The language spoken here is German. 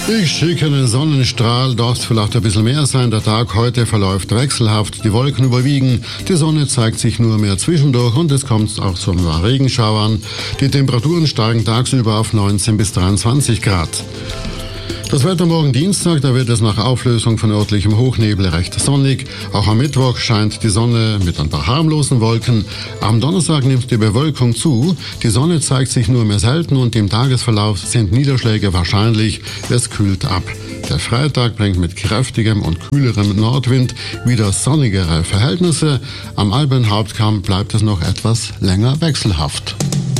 Ich schicke einen Sonnenstrahl, darf es vielleicht ein bisschen mehr sein. Der Tag heute verläuft wechselhaft, die Wolken überwiegen, die Sonne zeigt sich nur mehr zwischendurch und es kommt auch zu Regenschauern. Die Temperaturen steigen tagsüber auf 19 bis 23 Grad. Das Wetter morgen Dienstag, da wird es nach Auflösung von örtlichem Hochnebel recht sonnig. Auch am Mittwoch scheint die Sonne mit ein paar harmlosen Wolken. Am Donnerstag nimmt die Bewölkung zu. Die Sonne zeigt sich nur mehr selten und im Tagesverlauf sind Niederschläge wahrscheinlich. Es kühlt ab. Der Freitag bringt mit kräftigem und kühlerem Nordwind wieder sonnigere Verhältnisse. Am Alpenhauptkamm bleibt es noch etwas länger wechselhaft.